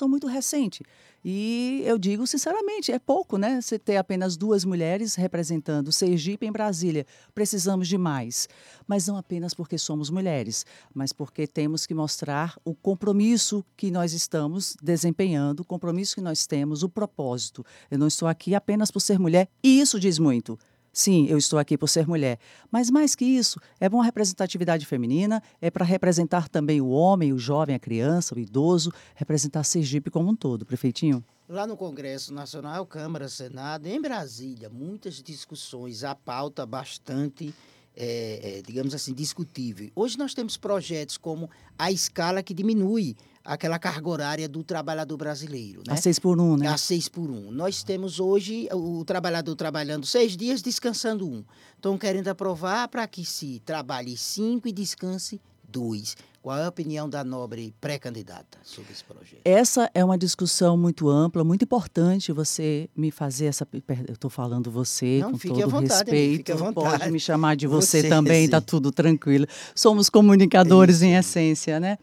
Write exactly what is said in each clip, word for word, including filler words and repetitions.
legislação muito recente. E eu digo sinceramente, é pouco, né? Você ter apenas duas mulheres representando Sergipe em Brasília. Precisamos de mais. Mas não apenas porque somos mulheres, mas porque temos que mostrar o compromisso que nós estamos desempenhando, o compromisso que nós temos, o propósito. Eu não estou aqui apenas por ser mulher, e isso diz muito. Sim, eu estou aqui por ser mulher, mas mais que isso, é bom a representatividade feminina, é para representar também o homem, o jovem, a criança, o idoso, representar Sergipe como um todo, prefeitinho. Lá no Congresso Nacional, Câmara, Senado, em Brasília, muitas discussões, a pauta bastante, é, é, digamos assim, discutível. Hoje nós temos projetos como a escala que diminui aquela carga horária do trabalhador brasileiro, A né? seis por um, né? A seis por um. Nós temos hoje o, o trabalhador trabalhando seis dias, descansando um. Estão querendo aprovar para que se trabalhe cinco e descanse dois. Qual é a opinião da nobre pré-candidata sobre esse projeto? Essa é uma discussão muito ampla, muito importante você me fazer essa... per- Eu estou falando você Não, com fique à todo vontade, amigo, fique à respeito, pode vontade. me chamar de você Você, também, está sim. tudo tranquilo. Somos comunicadores Isso em aí. essência, né?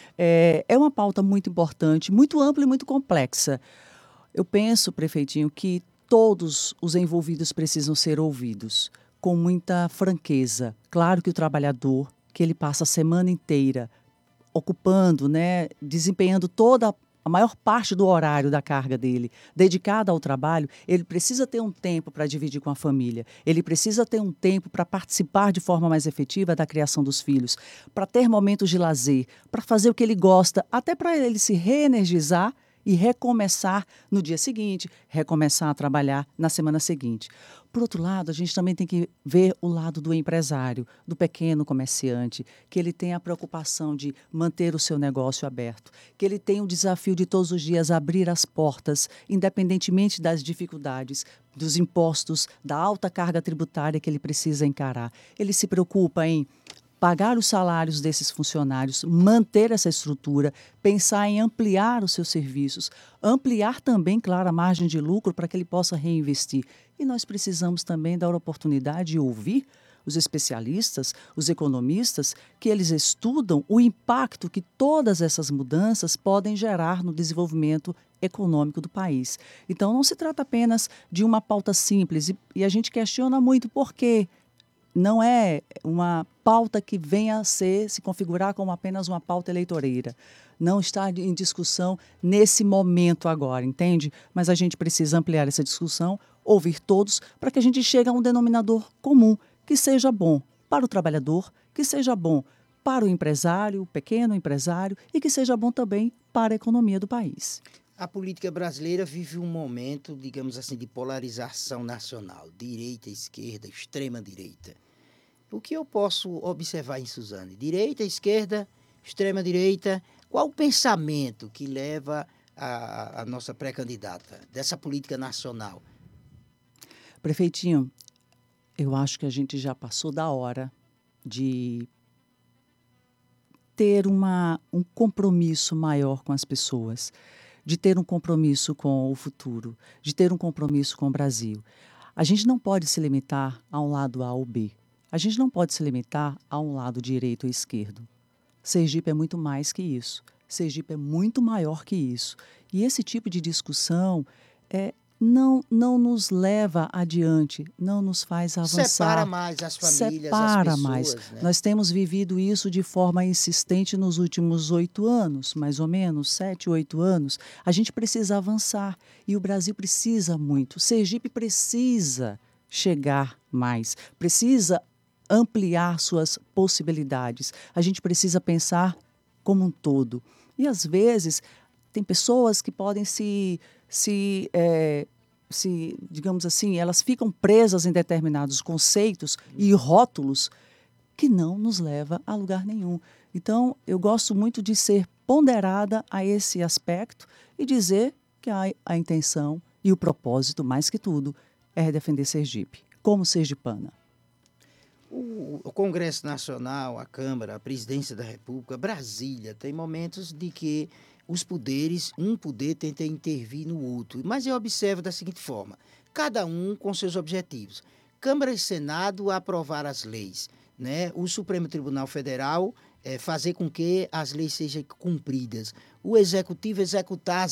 É, é uma pauta muito importante, muito ampla e muito complexa. Eu penso, prefeitinho, que todos os envolvidos precisam ser ouvidos com muita franqueza. Claro que o trabalhador, que ele passa a semana inteira ocupando, né, desempenhando toda a maior parte do horário da carga dele, dedicada ao trabalho, ele precisa ter um tempo para dividir com a família. Ele precisa ter um tempo para participar de forma mais efetiva da criação dos filhos, para ter momentos de lazer, para fazer o que ele gosta, até para ele se reenergizar e recomeçar no dia seguinte, recomeçar a trabalhar na semana seguinte. Por outro lado, a gente também tem que ver o lado do empresário, do pequeno comerciante, que ele tem a preocupação de manter o seu negócio aberto, que ele tem o desafio de todos os dias abrir as portas, independentemente das dificuldades, dos impostos, da alta carga tributária que ele precisa encarar. Ele se preocupa em pagar os salários desses funcionários, manter essa estrutura, pensar em ampliar os seus serviços, ampliar também, claro, a margem de lucro para que ele possa reinvestir. E nós precisamos também dar a oportunidade de ouvir os especialistas, os economistas, que eles estudam o impacto que todas essas mudanças podem gerar no desenvolvimento econômico do país. Então, não se trata apenas de uma pauta simples, e, e a gente questiona muito por quê. Não é uma pauta que venha a ser, se configurar como apenas uma pauta eleitoreira. Não está em discussão nesse momento agora, entende? Mas a gente precisa ampliar essa discussão, ouvir todos, para que a gente chegue a um denominador comum, que seja bom para o trabalhador, que seja bom para o empresário, o pequeno empresário, e que seja bom também para a economia do país. A política brasileira vive um momento, digamos assim, de polarização nacional, direita, esquerda, extrema-direita. O que eu posso observar em Suzane? Direita, esquerda, extrema-direita. Qual o pensamento que leva a, a nossa pré-candidata dessa política nacional? Prefeitinho, eu acho que a gente já passou da hora de ter uma, um compromisso maior com as pessoas, de ter um compromisso com o futuro, de ter um compromisso com o Brasil. A gente não pode se limitar a um lado A ou B. A gente não pode se limitar a um lado direito ou esquerdo. Sergipe é muito mais que isso. Sergipe é muito maior que isso. E esse tipo de discussão é, não, não nos leva adiante, não nos faz avançar. Separa mais as famílias, Separa as mais. pessoas, né? Nós temos vivido isso de forma insistente nos últimos oito anos, mais ou menos, sete, oito anos. A gente precisa avançar e o Brasil precisa muito. Sergipe precisa chegar mais, precisa ampliar suas possibilidades. A gente precisa pensar como um todo. E, às vezes, tem pessoas que podem se, se, é, se, digamos assim, elas ficam presas em determinados conceitos e rótulos que não nos leva a lugar nenhum. Então, eu gosto muito de ser ponderada a esse aspecto e dizer que a, a intenção e o propósito, mais que tudo, é defender Sergipe, como sergipana. O, o Congresso Nacional, a Câmara, a Presidência da República, Brasília, tem momentos de que os poderes, um poder tenta intervir no outro. Mas eu observo da seguinte forma, cada um com seus objetivos. Câmara e Senado a aprovar as leis, né? O Supremo Tribunal Federal é, fazer com que as leis sejam cumpridas. O Executivo executar as